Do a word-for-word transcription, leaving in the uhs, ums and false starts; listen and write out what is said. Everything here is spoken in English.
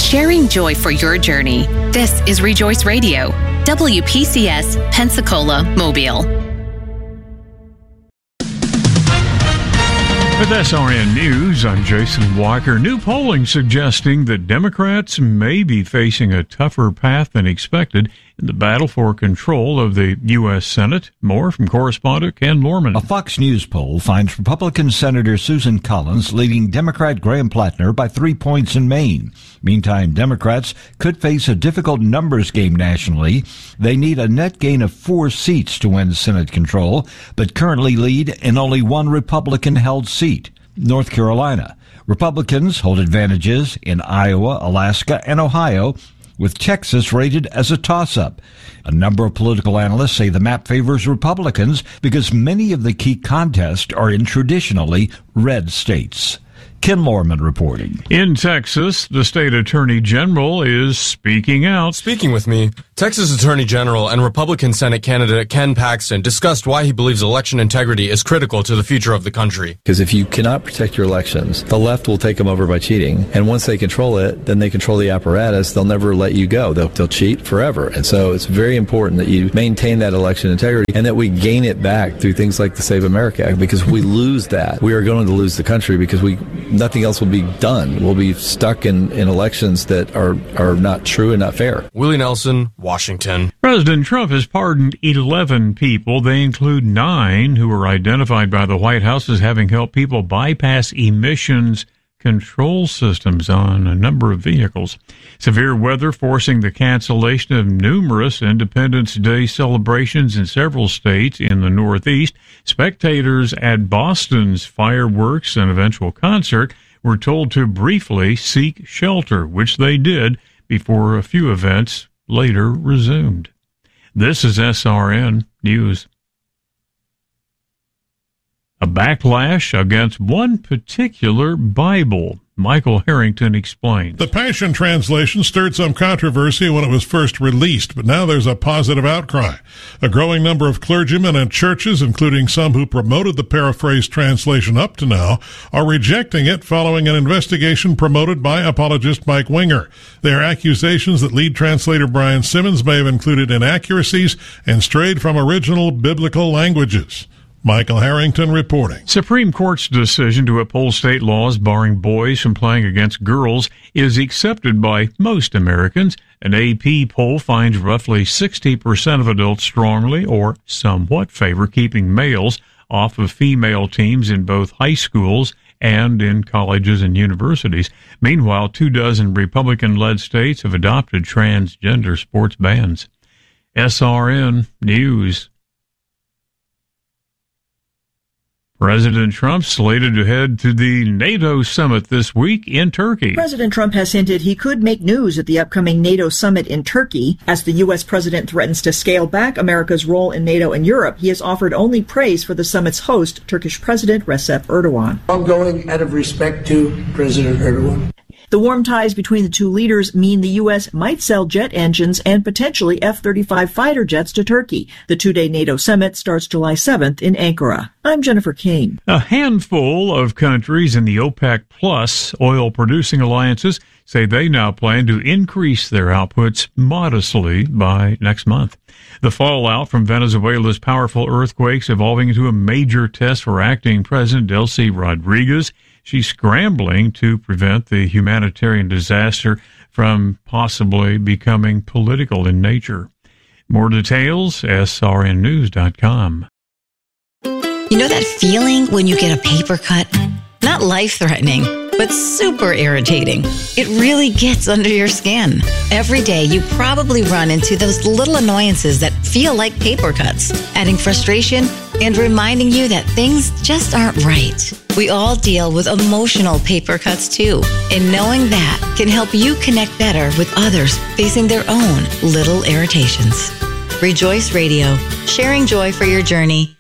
sharing joy for your journey. This is Rejoice Radio, W P C S, Pensacola, Mobile. With S R N News, I'm Jason Walker. New polling suggesting that Democrats may be facing a tougher path than expected in the battle for control of the U S Senate. More from correspondent Ken Lorman. A Fox News poll finds Republican Senator Susan Collins leading Democrat Graham Plattner by three points in Maine. Meantime, Democrats could face a difficult numbers game nationally. They need a net gain of four seats to win Senate control, but currently lead in only one Republican-held seat, North Carolina. Republicans hold advantages in Iowa, Alaska, and Ohio, with Texas rated as a toss-up. A number of political analysts say the map favors Republicans because many of the key contests are in traditionally red states. Ken Lorman reporting. In Texas, the state attorney general is speaking out. Speaking with me, Texas Attorney General and Republican Senate candidate Ken Paxton discussed why he believes election integrity is critical to the future of the country. Because if you cannot protect your elections, the left will take them over by cheating. And once they control it, then they control the apparatus. They'll never let you go. They'll, they'll cheat forever. And so it's very important that you maintain that election integrity and that we gain it back through things like the Save America Act. Because if we lose that, we are going to lose the country because we nothing else will be done. We'll be stuck in, in elections that are, are not true and not fair. Willie Nelson, Washington. President Trump has pardoned eleven people. They include nine who were identified by the White House as having helped people bypass emissions control systems on a number of vehicles. Severe weather forcing the cancellation of numerous Independence Day celebrations in several states in the Northeast. Spectators at Boston's fireworks and eventual concert were told to briefly seek shelter, which they did before a few events later resumed. This is S R N News. A backlash against one particular Bible. Michael Harrington explains. The Passion Translation stirred some controversy when it was first released, but now there's a positive outcry. A growing number of clergymen and churches, including some who promoted the paraphrased translation up to now, are rejecting it following an investigation promoted by apologist Mike Winger. There are accusations that lead translator Brian Simmons may have included inaccuracies and strayed from original biblical languages. Michael Harrington reporting. Supreme Court's decision to uphold state laws barring boys from playing against girls is accepted by most Americans. An A P poll finds roughly sixty percent of adults strongly or somewhat favor keeping males off of female teams in both high schools and in colleges and universities. Meanwhile, two dozen Republican-led states have adopted transgender sports bans. S R N News. President Trump slated to head to the NATO summit this week in Turkey. President Trump has hinted he could make news at the upcoming NATO summit in Turkey. As the U S president threatens to scale back America's role in NATO and Europe, he has offered only praise for the summit's host, Turkish President Recep Erdogan. I'm going out of respect to President Erdogan. The warm ties between the two leaders mean the U S might sell jet engines and potentially F thirty-five fighter jets to Turkey. The two-day NATO summit starts July seventh in Ankara. I'm Jennifer King. A handful of countries in the OPEC Plus oil-producing alliances say they now plan to increase their outputs modestly by next month. The fallout from Venezuela's powerful earthquakes evolving into a major test for acting President Delcy Rodriguez. She's scrambling to prevent the humanitarian disaster from possibly becoming political in nature. More details, S R N news dot com. You know that feeling when you get a paper cut? Not life-threatening, but super irritating. It really gets under your skin. Every day, you probably run into those little annoyances that feel like paper cuts, adding frustration and reminding you that things just aren't right. We all deal with emotional paper cuts too, and knowing that can help you connect better with others facing their own little irritations. Rejoice Radio, sharing joy for your journey.